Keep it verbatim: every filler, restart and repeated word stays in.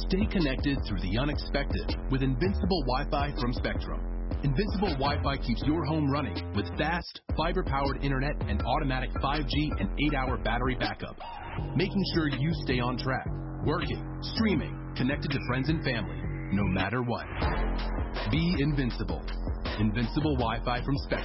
Stay connected through the unexpected with Invincible Wi-Fi from Spectrum. Invincible Wi-Fi keeps your home running with fast, fiber-powered internet and automatic five G and eight hour battery backup, making sure you stay on track, working, streaming, connected to friends and family, no matter what. Be invincible. Invincible Wi-Fi from Spectrum.